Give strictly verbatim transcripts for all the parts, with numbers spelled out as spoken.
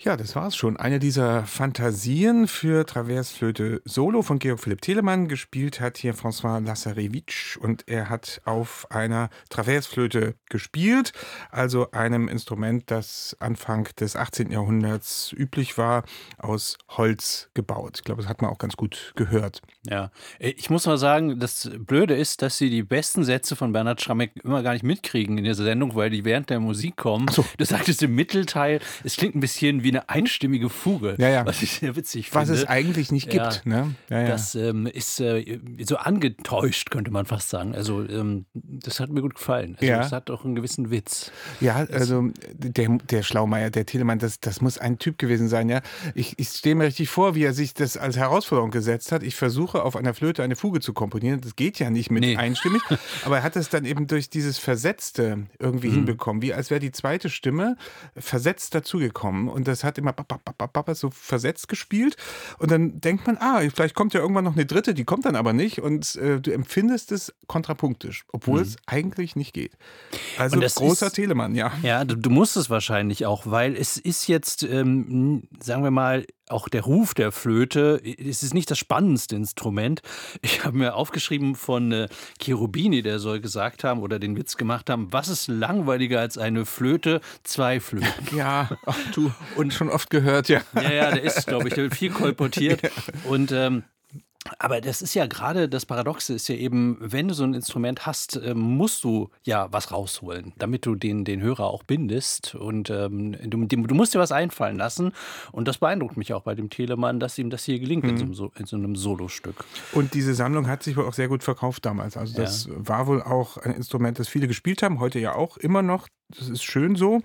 Ja, das war's schon. Eine dieser Fantasien für Traversflöte Solo von Georg Philipp Telemann. Gespielt hat hier François Lazarevic und er hat auf einer Traversflöte gespielt, also einem Instrument, das Anfang des achtzehnten. Jahrhunderts üblich war, aus Holz gebaut. Ich glaube, das hat man auch ganz gut gehört. Ja, äh, ich muss mal sagen, das Blöde ist, dass Sie die besten Sätze von Bernhard Schrammeck immer gar nicht mitkriegen in dieser Sendung, weil die während der Musik kommen. Ach so. Du sagtest im Mittelteil, es klingt ein bisschen wie eine einstimmige Fuge, Ja, ja. was ich sehr witzig Was finde. es eigentlich nicht Ja, gibt. Ne? Ja, ja. das ähm, ist äh, so angetäuscht, könnte man fast sagen. Also ähm, das hat mir gut gefallen. Also Ja. es hat auch einen gewissen Witz. Ja, also der, der Schlaumeier, der Telemann, das, das muss ein Typ gewesen sein, ja. Ich, ich stehe mir richtig vor, wie er sich das als Herausforderung gesetzt hat. Ich versuche auf einer Flöte eine Fuge zu komponieren. Das geht ja nicht mit Nee. einstimmig, aber er hat es dann eben durch dieses Versetzte irgendwie Mhm. hinbekommen, wie als wäre die zweite Stimme versetzt dazugekommen und das hat immer bap, bap, bap, bap, so versetzt gespielt und dann denkt man, ah, vielleicht kommt ja irgendwann noch eine dritte, die kommt dann aber nicht und äh, du empfindest es kontrapunktisch, obwohl Mhm. es eigentlich nicht geht. Also Und das großer ist- Telemann, ja. Ja, du, du musst es wahrscheinlich auch, weil es ist jetzt, ähm, sagen wir mal, auch der Ruf der Flöte, es ist nicht das spannendste Instrument. Ich habe mir aufgeschrieben von äh, Cherubini, der soll gesagt haben oder den Witz gemacht haben, was ist langweiliger als eine Flöte? Zwei Flöten. Ja, ach, du, und schon oft gehört, ja. Ja, ja, der ist, glaube ich, der wird viel kolportiert. Und ähm, aber das ist ja gerade das Paradoxe, ist ja eben, wenn du so ein Instrument hast, ähm, musst du ja was rausholen, damit du den, den Hörer auch bindest. Und ähm, du, dem- du musst dir was einfallen lassen. Und das beeindruckt mich auch bei dem Telemann, dass ihm das hier gelingt in, so, einem So- in so einem Solostück. Und diese Sammlung hat sich wohl auch sehr gut verkauft damals. Also das war wohl auch ein Instrument, das viele gespielt haben, heute ja auch immer noch. Das ist schön so.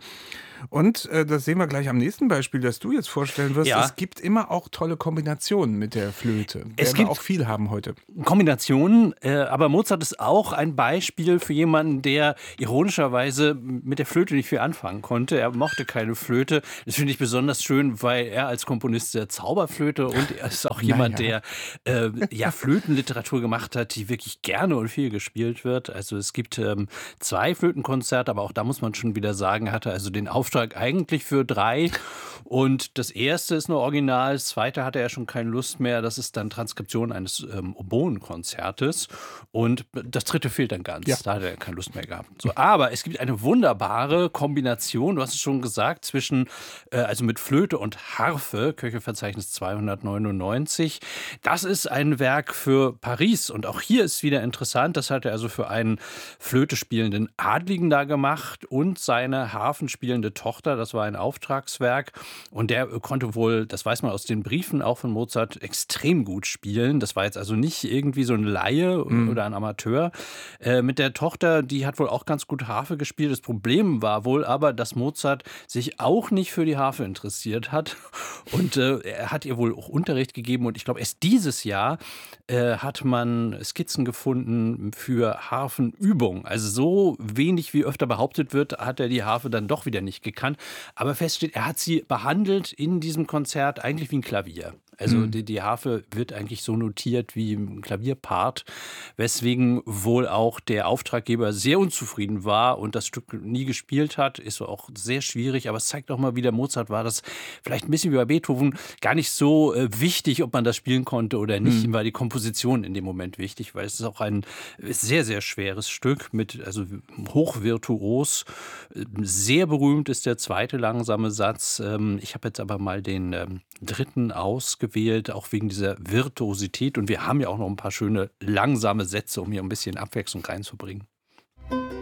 Und äh, das sehen wir gleich am nächsten Beispiel, das du jetzt vorstellen wirst. Ja. Es gibt immer auch tolle Kombinationen mit der Flöte. Es Werden gibt- wir auch viel haben heute. Kombinationen, äh, aber Mozart ist auch ein Beispiel für jemanden, der ironischerweise mit der Flöte nicht viel anfangen konnte. Er mochte keine Flöte. Das finde ich besonders schön, weil er als Komponist der Zauberflöte und er ist auch jemand, Naja. der äh, ja Flötenliteratur gemacht hat, die wirklich gerne und viel gespielt wird. Also es gibt ähm, zwei Flötenkonzerte, aber auch da muss man schon wieder sagen, er hatte also den Auftrag eigentlich für drei. Und das erste ist nur original, das zweite hatte er schon keine Lust mehr. Das ist dann Transkription eines ähm, Oboenkonzertes. Und das dritte fehlt dann ganz. Ja. Da hat er keine Lust mehr gehabt. So, aber es gibt eine wunderbare Kombination, du hast es schon gesagt, zwischen, äh, also mit Flöte und Harfe, Köchelverzeichnis zweihundertneunundneunzig. Das ist ein Werk für Paris. Und auch hier ist wieder interessant, das hat er also für einen Flöte spielenden Adligen da gemacht und seine harfenspielende Tochter. Das war ein Auftragswerk. Und der konnte wohl, das weiß man aus den Briefen auch von Mozart, extrem gut spielen. Das war jetzt also nicht irgendwie so ein Laie oder ein Amateur. Äh, mit der Tochter, die hat wohl auch ganz gut Harfe gespielt. Das Problem war wohl aber, dass Mozart sich auch nicht für die Harfe interessiert hat. Und äh, er hat ihr wohl auch Unterricht gegeben. Und ich glaube, erst dieses Jahr äh, hat man Skizzen gefunden für Harfenübung. Also so wenig, wie öfter behauptet wird, hat er die Harfe dann doch wieder nicht gekannt. Aber feststeht, er hat sie behandelt in diesem Konzert eigentlich wie ein Klavier. Also die, die Harfe wird eigentlich so notiert wie ein Klavierpart, weswegen wohl auch der Auftraggeber sehr unzufrieden war und das Stück nie gespielt hat. Ist auch sehr schwierig, aber es zeigt auch mal wieder, Mozart war das vielleicht ein bisschen wie bei Beethoven gar nicht so äh, wichtig, ob man das spielen konnte oder nicht. Ihm war die Komposition in dem Moment wichtig, weil es ist auch ein sehr, sehr schweres Stück mit, also hochvirtuos. Sehr berühmt ist der zweite langsame Satz. Ähm, Ich habe jetzt aber mal den ähm, dritten ausgewählt, auch wegen dieser Virtuosität. Und wir haben ja auch noch ein paar schöne langsame Sätze, um hier ein bisschen Abwechslung reinzubringen.